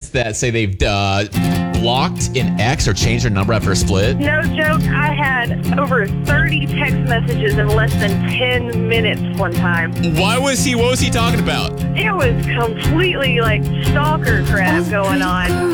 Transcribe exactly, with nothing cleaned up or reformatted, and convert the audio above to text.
that say they've uh, blocked an ex or changed their number after a split? No joke, I had over thirty text messages in less than ten minutes one time. Why was he, what was he talking about? It was completely like stalker crap going on.